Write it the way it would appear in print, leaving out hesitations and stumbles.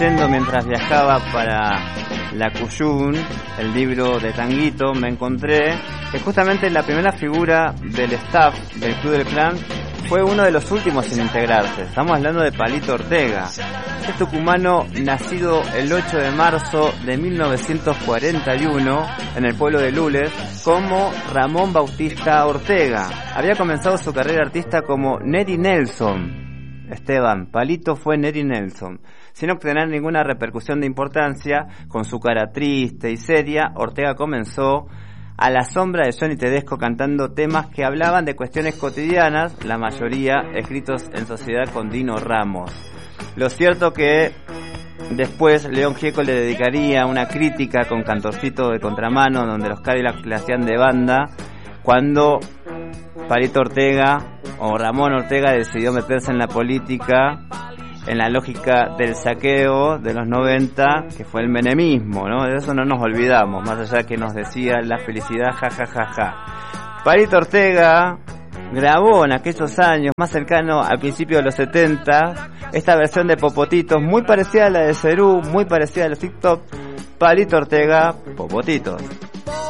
leyendo mientras viajaba para la Cuyún, el libro de Tanguito, me encontré que justamente la primera figura del staff del Club del Clan fue uno de los últimos en integrarse. Estamos hablando de Palito Ortega. Es tucumano nacido el 8 de marzo de 1941 en el pueblo de Lules como Ramón Bautista Ortega. Había comenzado su carrera artista como Neri Nelson. Esteban, Palito fue Neri Nelson. Sin obtener ninguna repercusión de importancia, con su cara triste y seria, Ortega comenzó a la sombra de Johnny Tedesco cantando temas que hablaban de cuestiones cotidianas, la mayoría escritos en sociedad con Dino Ramos. Lo cierto que después León Gieco le dedicaría una crítica con Cantorcito de Contramano, donde los Cadillacs le hacían de banda, cuando Palito Ortega o Ramón Ortega decidió meterse en la política, en la lógica del saqueo de los 90, que fue el menemismo, ¿no? De eso no nos olvidamos, más allá que nos decía la felicidad, ja, ja, ja, ja. Palito Ortega grabó en aquellos años, más cercano al principio de los 70, esta versión de Popotitos, muy parecida a la de Cerú, muy parecida a los TikTok. Palito Ortega, Popotitos.